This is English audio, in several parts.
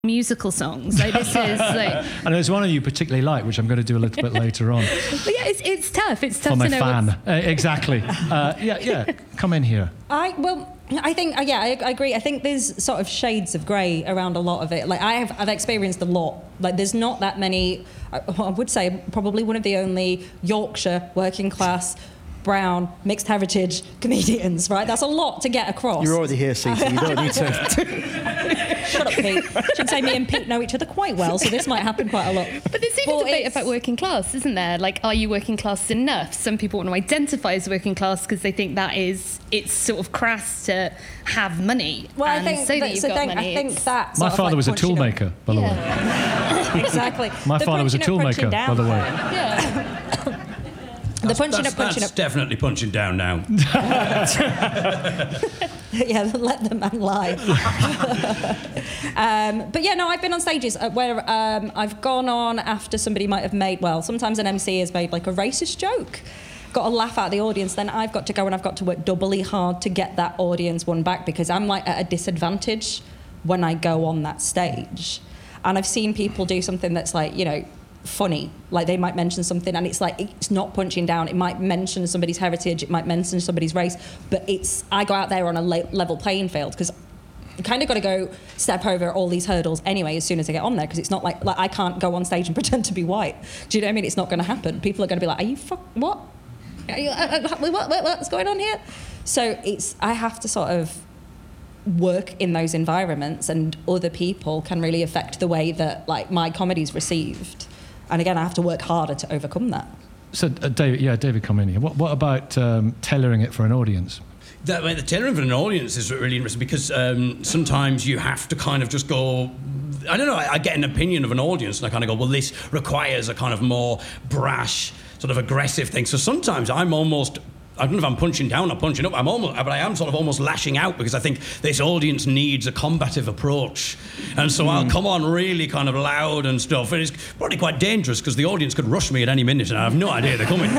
musical songs. Like this is like... And there's one of you particularly like, which I'm going to do a little bit later on. But yeah, it's tough. It's tough for my to know. fan. Exactly. Yeah. Come in here. I think I agree. I think there's sort of shades of grey around a lot of it. Like I've experienced a lot. Like there's not that many. I would say probably one of the only Yorkshire working class, brown, mixed heritage comedians, right? That's a lot to get across. You're already here, Cece. You don't need to... Shut up, Pete. Should say me and Pete know each other quite well, so this might happen quite a lot. But there's even a debate about working class, isn't there? Like, are you working class enough? Some people want to identify as working class because they think it's sort of crass to have money. Well, and I think that my father was a toolmaker, by the way. Exactly. My father was a toolmaker, by the way. Yeah. That's definitely punching down now. Yeah, let the man lie. But yeah, no, I've been on stages where I've gone on after somebody might have made, well, sometimes an MC has made like a racist joke, got a laugh out of the audience, then I've got to go and I've got to work doubly hard to get that audience one back because I'm like at a disadvantage when I go on that stage. And I've seen people do something that's like, you know, funny, like they might mention something and it's like it's not punching down, it might mention somebody's heritage, it might mention somebody's race, but I go out there on a level playing field because you kind of got to go step over all these hurdles anyway as soon as I get on there, because it's not like I can't go on stage and pretend to be white. Do you know what I mean? It's not going to happen. People are going to be like, are you what? Are you, what's going on here? So I have to sort of work in those environments, and other people can really affect the way that like my comedy's received. And again, I have to work harder to overcome that. So, David, come in here. What about tailoring it for an audience? The tailoring for an audience is really interesting because sometimes you have to kind of just go... I don't know, I get an opinion of an audience and I kind of go, well, this requires a kind of more brash, sort of aggressive thing. So sometimes I don't know if I'm punching down or punching up, but I am sort of almost lashing out because I think this audience needs a combative approach. And so I'll come on really kind of loud and stuff. And it's probably quite dangerous because the audience could rush me at any minute and I have no idea they're coming.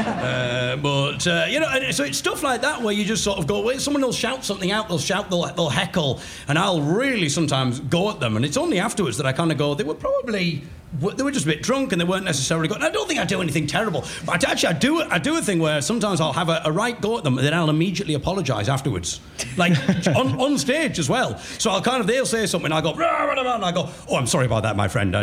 And so it's stuff like that where you just sort of go, well, someone will shout something out, they'll heckle, and I'll really sometimes go at them. And it's only afterwards that I kind of go, they were just a bit drunk and they weren't necessarily good. I don't think I do anything terrible. But actually, I do a thing where sometimes I'll have a right go at them and then I'll immediately apologise afterwards. Like, on stage as well. So they'll say something and I'll go, rah, rah, rah, and I go, oh, I'm sorry about that, my friend.